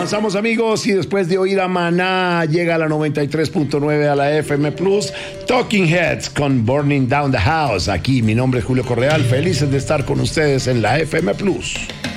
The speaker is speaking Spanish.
avanzamos, amigos, y después de oír a Maná, llega a la 93.9 a la FM Plus, Talking Heads con Burning Down the House. Aquí mi nombre es Julio Correal, felices de estar con ustedes en la FM Plus.